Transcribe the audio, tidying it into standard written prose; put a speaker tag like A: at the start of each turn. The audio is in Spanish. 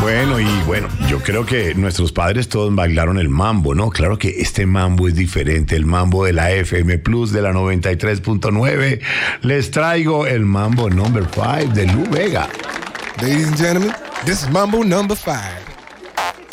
A: Bueno, yo creo que nuestros padres todos bailaron el mambo, ¿no? Claro que este mambo es diferente, el mambo de la FM Plus de la 93.9. Les traigo el mambo number 5 de Lou Bega.
B: Ladies and gentlemen, this is Mambo number 5.